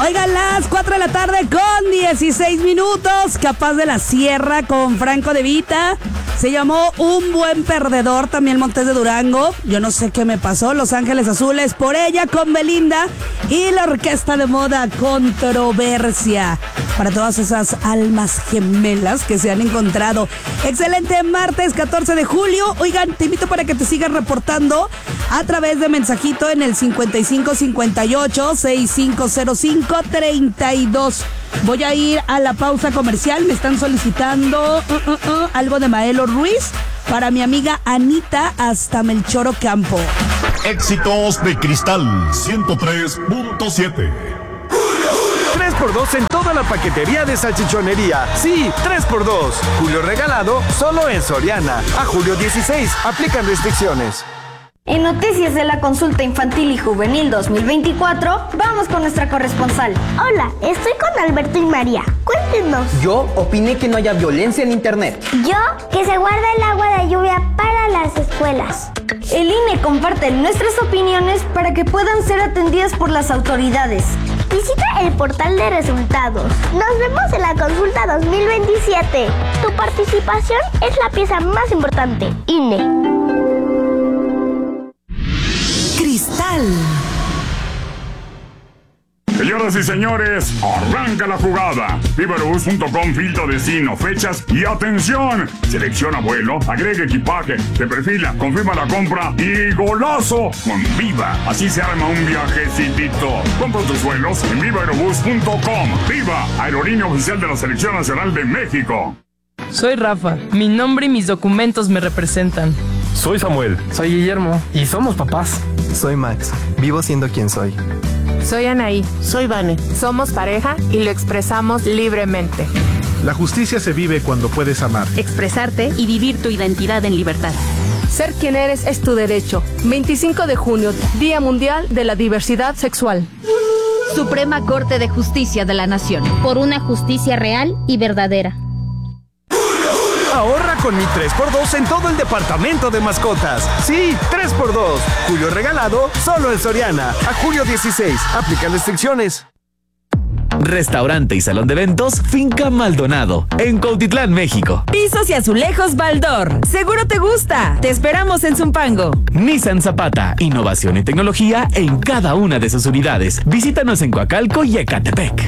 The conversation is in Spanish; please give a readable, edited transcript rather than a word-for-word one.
Oigan, las 4 de la tarde con 16 minutos. Capaz de la Sierra con Franco De Vita. Se llamó Un Buen Perdedor, también Montes de Durango. Yo no sé qué me pasó. Los Ángeles Azules, Por Ella con Belinda. Y la Orquesta de Moda, Controversia. Para todas esas almas gemelas que se han encontrado. Excelente martes 14 de julio. Oigan, te invito para que te sigas reportando a través de mensajito en el 5558-6505-32. Voy a ir a la pausa comercial. Me están solicitando algo de Maelo Ruiz para mi amiga Anita hasta Melchor Ocampo. Éxitos de Cristal 103.7. 3x2 en toda la paquetería de salchichonería. Sí, 3x2. Julio regalado solo en Soriana. A julio 16. Aplican restricciones. En noticias de la consulta infantil y juvenil 2024, vamos con nuestra corresponsal. Hola, estoy con Alberto y María. Cuéntenos. Yo opiné que no haya violencia en internet. Yo, que se guarda el agua de lluvia para las escuelas. El INE comparte nuestras opiniones para que puedan ser atendidas por las autoridades. Visita el portal de resultados. Nos vemos en la consulta 2027. Tu participación es la pieza más importante. INE. Cristal. Señoras y señores, arranca la jugada. Vivarobus.com filtra destino, fechas y atención. Selecciona vuelo, agrega equipaje, te perfila, confirma la compra y ¡golazo! Con Viva. Así se arma un viajecitito. Compra tus vuelos en Vivarobus.com. Viva, aerolínea oficial de la Selección Nacional de México. Soy Rafa. Mi nombre y mis documentos me representan. Soy Samuel. Soy Guillermo. Y somos papás. Soy Max. Vivo siendo quien soy. Soy Anaí. Soy Vane. Somos pareja y lo expresamos libremente. La justicia se vive cuando puedes amar, expresarte y vivir tu identidad en libertad. Ser quien eres es tu derecho. 25 de junio, Día Mundial de la Diversidad Sexual. Suprema Corte de Justicia de la Nación. Por una justicia real y verdadera. Ahorra con mi 3x2 en todo el departamento de mascotas. Sí, 3x2. Julio regalado solo en Soriana. A julio 16. Aplican restricciones. Restaurante y salón de eventos Finca Maldonado, en Cuautitlán, México. Pisos y azulejos Baldor. Seguro te gusta. Te esperamos en Zumpango. Nissan Zapata, innovación y tecnología en cada una de sus unidades. Visítanos en Coacalco y Ecatepec.